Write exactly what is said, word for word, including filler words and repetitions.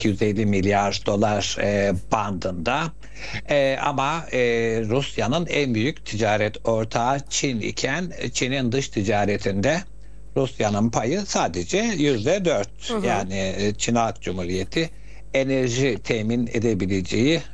iki yüz elli milyar dolar e, bandında. E, ama e, Rusya'nın en büyük ticaret ortağı Çin iken Çin'in dış ticaretinde Rusya'nın payı sadece yüzde dört. Hı hı. Yani e, Çin Halk Cumhuriyeti enerji temin edebileceği